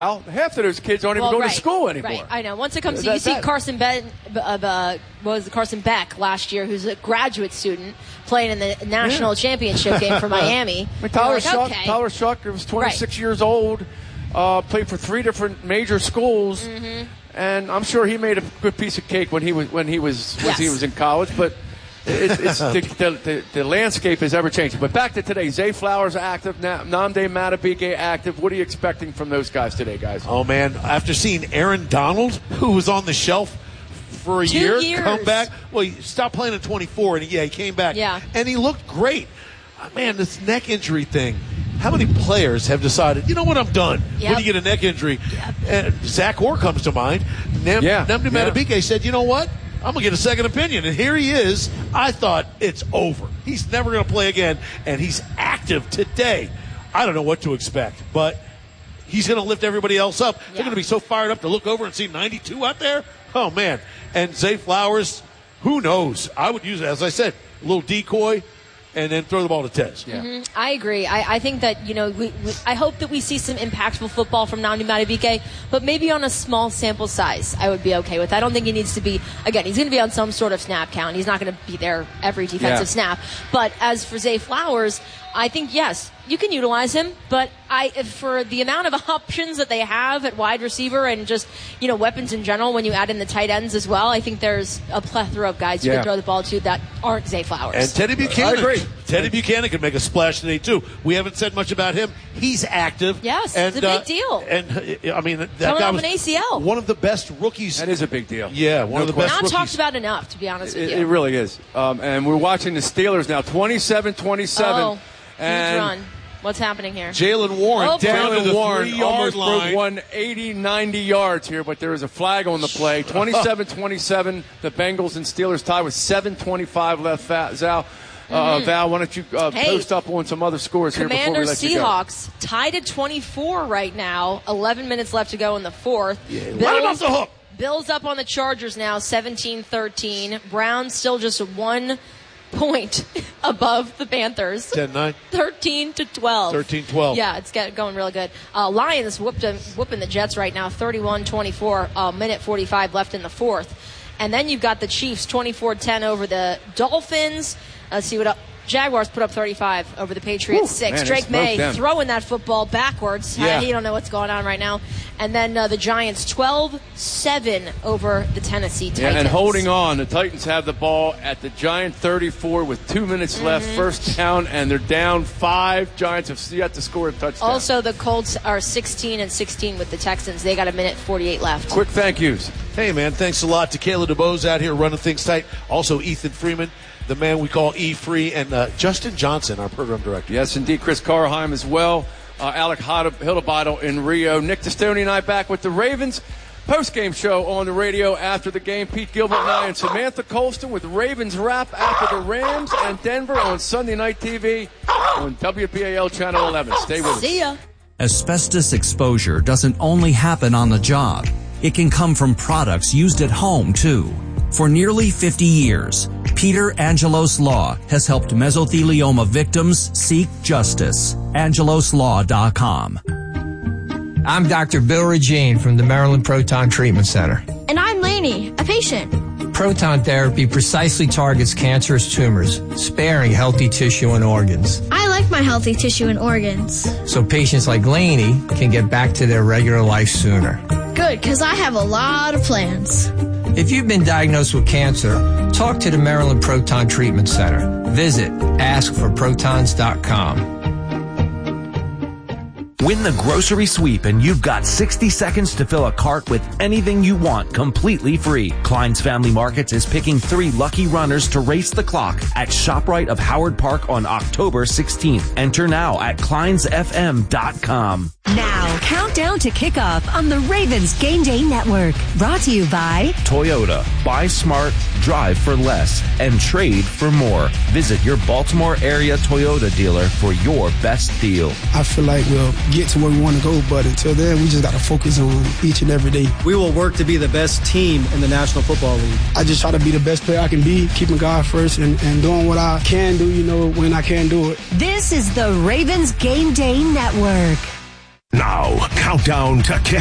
Half of those kids aren't even going to school anymore. Right, I know. Once it comes to, you see Carson Beck last year, who's a graduate student playing in the national championship game for Miami. Tyler Shuck was 26 years old, played for 3 different major schools, and I'm sure he made a good piece of cake when he was in college. But the landscape is ever changing. But back to today, Zay Flowers active, Nnamdi Madubuike active. What are you expecting from those guys today, guys? Oh man, after seeing Aaron Donald, who was on the shelf for a year, come back. Well, he stopped playing at 24, and he came back, and he looked great. Man, this neck injury thing. How many players have decided, you know what, I'm done when you get a neck injury? Zach Orr comes to mind. Nnamdi Madubuike said, you know what? I'm going to get a second opinion. And here he is. I thought it's over. He's never going to play again. And he's active today. I don't know what to expect, but he's going to lift everybody else up. They're going to be so fired up to look over and see 92 out there. Oh, man. And Zay Flowers, who knows? I would use it, as I said, a little decoy, and then throw the ball to Tez. I agree. I think that, I hope that we see some impactful football from Nnamdi Madubuike, but maybe on a small sample size, I would be okay with. I don't think he needs to be, again, he's going to be on some sort of snap count. He's not going to be there every defensive snap. But as for Zay Flowers, I think, yes, you can utilize him, but for the amount of options that they have at wide receiver and just, weapons in general, when you add in the tight ends as well, I think there's a plethora of guys you can throw the ball to that aren't Zay Flowers. And Teddy Buchanan. I agree. Teddy Buchanan can make a splash today, too. We haven't said much about him. He's active. Yes, it's a big deal. And, I mean, that coming guy off was an ACL. one of the best rookies. That is a big deal. Yeah, one of the best rookies. Not talked about enough, to be honest with you. It really is. And we're watching the Steelers now, 27-27. Huge run. What's happening here? Jaylen Warren down to the 3-yard line. Broke 180, 90 yards here, but there is a flag on the play. 27-27, the Bengals and Steelers tie with 7:25 left. Val, why don't you post up on some other scores here before we let you go? Seahawks tied at 24 right now. 11 minutes left to go in the fourth. Right off the hook. Bills up on the Chargers now, 17-13. Browns still just 1 point above the Panthers. 10-9. 13-12. 13-12. Yeah, it's going really good. Lions whooping the Jets right now, 31-24. Minute 45 left in the fourth. And then you've got the Chiefs, 24-10 over the Dolphins. Let's see what Jaguars put up 35 over the Patriots, 6. Man, Drake May throwing that football backwards. Yeah. He don't know what's going on right now. And then the Giants 12-7 over the Tennessee Titans. Yeah, and holding on. The Titans have the ball at the Giant 34 with 2 minutes left, first down, and they're down 5. Giants have yet to score a touchdown. Also, the Colts are 16-16 with the Texans. They got a minute 48 left. Quick thank yous. Hey, man, thanks a lot to Kayla DeBose out here running things tight. Also, Ethan Freeman, the man we call E-Free, and Justin Johnson, our program director. Yes, indeed. Chris Carheim as well. Alec Hildebeitel in Rio. Nick Testoni and I back with the Ravens post-game show on the radio after the game. Pete Gilbert and I and Samantha Colston with Ravens Wrap after the Rams and Denver on Sunday Night TV on WPAL Channel 11. Stay with us. See ya. Asbestos exposure doesn't only happen on the job. It can come from products used at home, too. For nearly 50 years, Peter Angelos Law has helped mesothelioma victims seek justice. AngelosLaw.com. I'm Dr. Bill Regine from the Maryland Proton Treatment Center. And I'm Lainey, a patient. Proton therapy precisely targets cancerous tumors, sparing healthy tissue and organs. I like my healthy tissue and organs. So patients like Lainey can get back to their regular life sooner. Good, because I have a lot of plans. If you've been diagnosed with cancer, talk to the Maryland Proton Treatment Center. Visit askforprotons.com. Win the grocery sweep and you've got 60 seconds to fill a cart with anything you want completely free. Klein's Family Markets is picking 3 lucky runners to race the clock at ShopRite of Howard Park on October 16th. Enter now at kleinsfm.com. Now, countdown to kickoff on the Ravens Game Day Network. Brought to you by Toyota. Buy smart, drive for less, and trade for more. Visit your Baltimore area Toyota dealer for your best deal. I feel like we'll get to where we want to go, but until then, we just got to focus on each and every day. We will work to be the best team in the National Football League. I just try to be the best player I can be, keeping God first and doing what I can do, when I can do it. This is the Ravens Game Day Network. Now, countdown to kick.